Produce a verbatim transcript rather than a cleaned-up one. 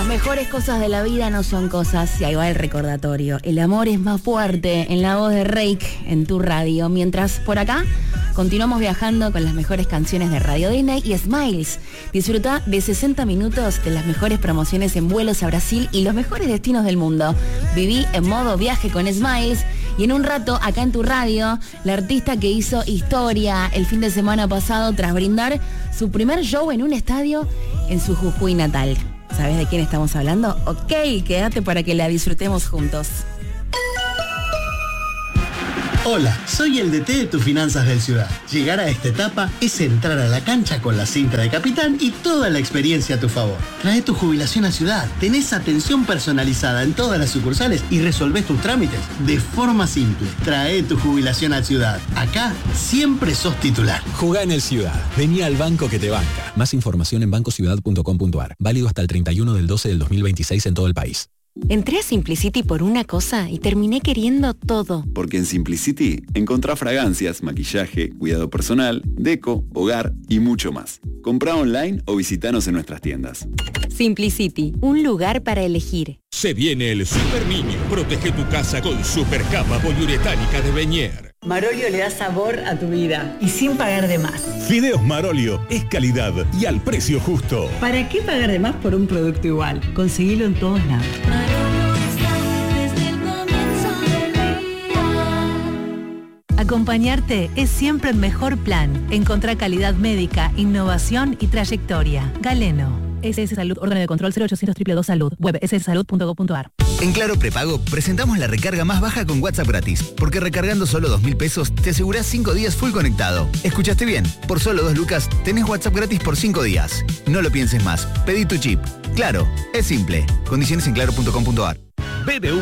Las mejores cosas de la vida no son cosas, y ahí va el recordatorio. El amor es más fuerte, en la voz de Reik, en tu radio. Mientras por acá continuamos viajando con las mejores canciones de Radio Disney y Smiles. Disfruta de sesenta minutos de las mejores promociones en vuelos a Brasil y los mejores destinos del mundo. Viví en modo viaje con Smiles. Y en un rato, acá en tu radio, la artista que hizo historia el fin de semana pasado tras brindar su primer show en un estadio en su Jujuy natal. ¿Sabes de quién estamos hablando? Ok, quédate para que la disfrutemos juntos. Hola, soy el D T de tus finanzas del Ciudad. Llegar a esta etapa es entrar a la cancha con la cinta de capitán y toda la experiencia a tu favor. Trae tu jubilación a Ciudad, tenés atención personalizada en todas las sucursales y resolvés tus trámites de forma simple. Trae tu jubilación a Ciudad. Acá siempre sos titular. Jugá en el Ciudad. Vení al banco que te banca. Más información en banco ciudad punto com punto a r. Válido hasta el treinta y uno del doce del dos mil veintiséis en todo el país. Entré a Simplicity por una cosa y terminé queriendo todo. Porque en Simplicity encontrá fragancias, maquillaje, cuidado personal, deco, hogar y mucho más. Comprá online o visitanos en nuestras tiendas. Simplicity, un lugar para elegir. Se viene el Super Niño. Protege tu casa con Supercapa poliuretánica de Beñer. Marolio le da sabor a tu vida y sin pagar de más. Fideos Marolio es calidad y al precio justo. ¿Para qué pagar de más por un producto igual? Conseguilo en todos lados. Acompañarte es siempre el mejor plan. Encontrá calidad médica, innovación y trayectoria. Galeno. S S Salud, órgano de control cero ochocientos dos dos dos Salud. Web s s salud punto gov punto a r. En Claro Prepago presentamos la recarga más baja con WhatsApp gratis. Porque recargando solo dos mil pesos te asegurás cinco días full conectado. ¿Escuchaste bien? Por solo dos lucas tenés WhatsApp gratis por cinco días. No lo pienses más. Pedí tu chip. Claro, es simple. Condiciones en claro punto com punto a r. B B V